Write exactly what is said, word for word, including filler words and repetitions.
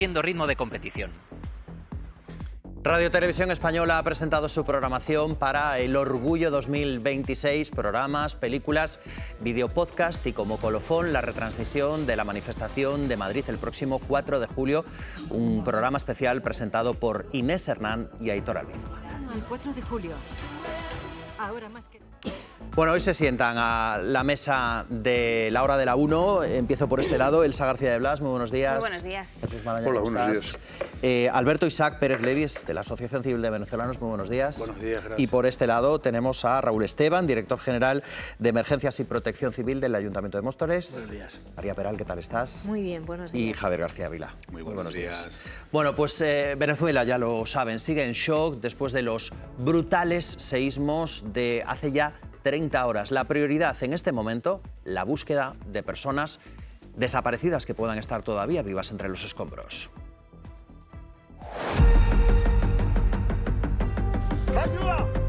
ritmo de competición. Radio Televisión Española ha presentado su programación para el Orgullo dos mil veintiséis, programas, películas, videopodcast y como colofón la retransmisión de la manifestación de Madrid el próximo cuatro de julio, un programa especial presentado por Inés Hernán y Aitor Albizua. El cuatro de julio. Ahora más que... Bueno, hoy se sientan a la mesa de la hora de la uno. Empiezo por este lado. Elsa García de Blas, muy buenos días. Muy buenos días. Jesús Maraña, Hola, ¿cómo buenos estás? Eh, Alberto Isaac Pérez Levis, de la Asociación Civil de Venezolanos, muy buenos días. Buenos días, gracias. Y por este lado tenemos a Raúl Esteban, director general de Emergencias y Protección Civil del Ayuntamiento de Móstoles. Buenos días. María Peral, ¿qué tal estás? Muy bien, buenos Y días. Javier García Vila. Muy buenos días. Bueno, pues eh, Venezuela, ya lo saben, sigue en shock después de los brutales seísmos de hace ya treinta horas. La prioridad en este momento, la búsqueda de personas desaparecidas que puedan estar todavía vivas entre los escombros. ¡Ayuda!